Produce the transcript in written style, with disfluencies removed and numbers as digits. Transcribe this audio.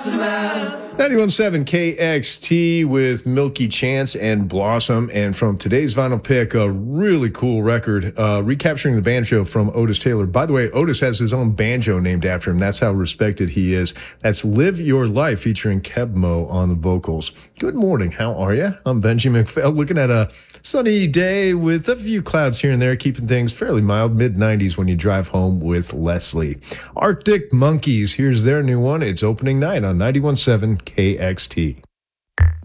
91.7 KXT with Milky Chance and Blossom. And from today's vinyl pick, a really cool record, recapturing the banjo from Otis Taylor. By the way, Otis has his own banjo named after him. That's how respected he is. That's Live Your Life featuring Kebmo on the vocals. Good morning. How are you? I'm Benji McPhail, looking at a sunny day with a few clouds here and there, keeping things fairly mild, mid-90s when you drive home with Leslie. Arctic Monkeys, here's their new one. It's opening night on 91.7 KXT.